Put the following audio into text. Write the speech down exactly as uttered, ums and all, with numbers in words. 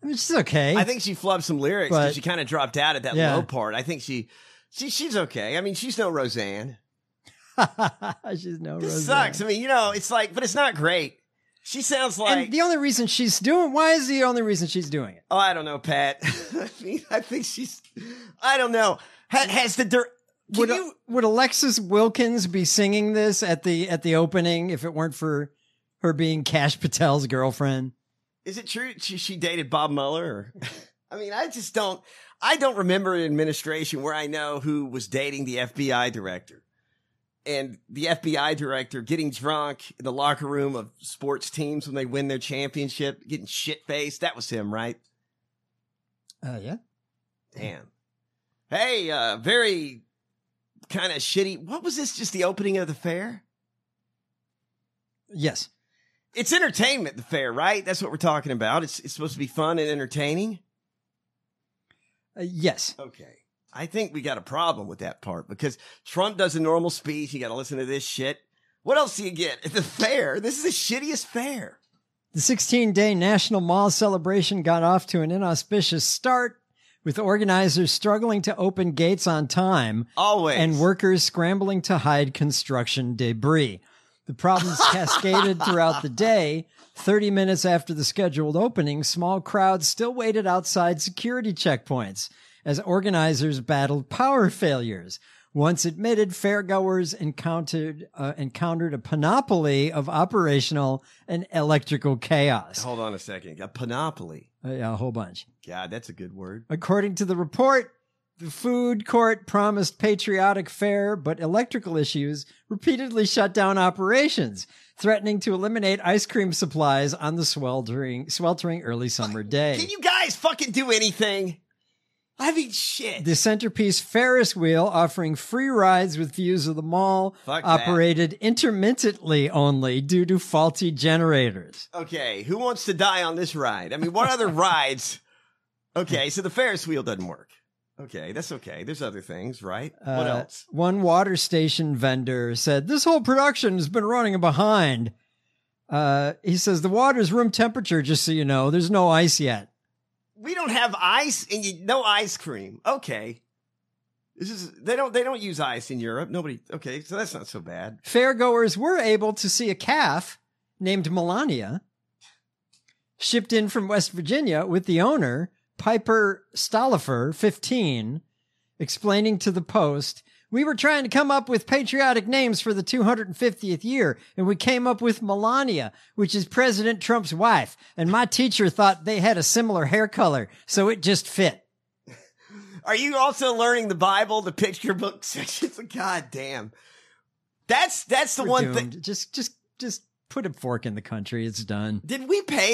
Which is okay. I think she flubbed some lyrics because she kind of dropped out at that yeah. low part. I think she, she, she's okay. I mean, she's no Roseanne. she's no this Roseanne. sucks. I mean, you know, it's like, but it's not great. She sounds like. And the only reason she's doing, why is the only reason she's doing it? Oh, I don't know, Pat. I mean, I think she's, I don't know. Has, has the dirt. Would, you, would Alexis Wilkins be singing this at the at the opening if it weren't for her being Kash Patel's girlfriend? Is it true she, she dated Bob Mueller? Or, I mean, I just don't. I don't remember an administration where I know who was dating the F B I director, and the F B I director getting drunk in the locker room of sports teams when they win their championship, getting shit faced. That was him, right? Uh, yeah. Damn. Hey, uh, very. Kind of shitty. What was this? Just the opening of the fair? Yes. It's entertainment, the fair, right? That's what we're talking about. It's it's supposed to be fun and entertaining? Uh, yes. Okay. I think we got a problem with that part because Trump does a normal speech. You got to listen to this shit. What else do you get at the fair? This is the shittiest fair. The sixteen-day National Mall celebration got off to an inauspicious start, with organizers struggling to open gates on time. Always. And workers scrambling to hide construction debris. The problems cascaded throughout the day. thirty minutes after the scheduled opening, small crowds still waited outside security checkpoints as organizers battled power failures. Once admitted, fairgoers encountered uh, encountered a panoply of operational and electrical chaos. Hold on a second. A panoply. Uh, yeah, a whole bunch. God, that's a good word. According to the report, the food court promised patriotic fare, but electrical issues repeatedly shut down operations, threatening to eliminate ice cream supplies on the sweltering, sweltering early summer day. Can you guys fucking do anything? I mean, shit. The centerpiece Ferris wheel, offering free rides with views of the mall, Fuck operated that. intermittently only due to faulty generators. Okay, who wants to die on this ride? I mean, what other rides? Okay, so the Ferris wheel doesn't work. Okay, that's okay. There's other things, right? Uh, what else? One water station vendor said, this whole production has been running behind. Uh, he says, the water's room temperature, just so you know. There's no ice yet. We don't have ice and you, no ice cream. Okay. This is, they don't, they don't use ice in Europe. Nobody. Okay. So that's not so bad. Fairgoers were able to see a calf named Melania shipped in from West Virginia with the owner, Piper Stollifer, fifteen, explaining to the Post, we were trying to come up with patriotic names for the two hundred fiftieth year, and we came up with Melania, which is President Trump's wife, and my teacher thought they had a similar hair color, so it just fit. Are you also learning the Bible, the picture book sections? God damn. That's, that's the We're one doomed. thing. Just, just, just put a fork in the country. It's done. Did we pay